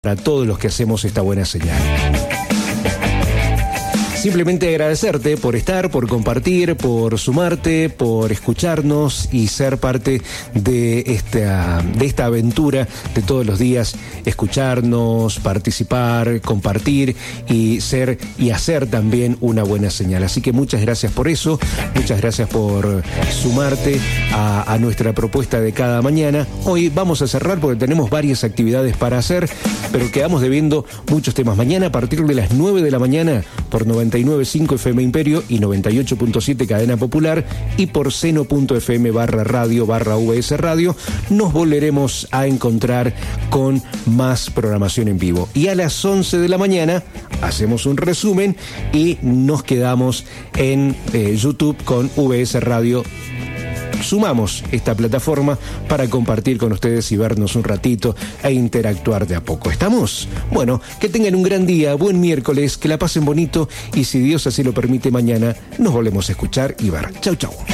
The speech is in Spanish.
para todos los que hacemos esta buena señal. Simplemente agradecerte por estar, por compartir, por sumarte, por escucharnos y ser parte de esta aventura de todos los días, escucharnos, participar, compartir y ser y hacer también una buena señal. Así que muchas gracias por eso, muchas gracias por sumarte a nuestra propuesta de cada mañana. Hoy vamos a cerrar porque tenemos varias actividades para hacer, pero quedamos debiendo muchos temas. Mañana a partir de las 9 de la mañana por 99.5 FM Imperio y 98.7 Cadena Popular y por seno.fm/radio/VS Radio nos volveremos a encontrar con más programación en vivo. Y a las 11 de la mañana hacemos un resumen y nos quedamos en YouTube con VS Radio. Sumamos esta plataforma para compartir con ustedes y vernos un ratito e interactuar de a poco. ¿Estamos? Bueno, que tengan un gran día, buen miércoles, que la pasen bonito y si Dios así lo permite mañana nos volvemos a escuchar y ver. Chau, chau.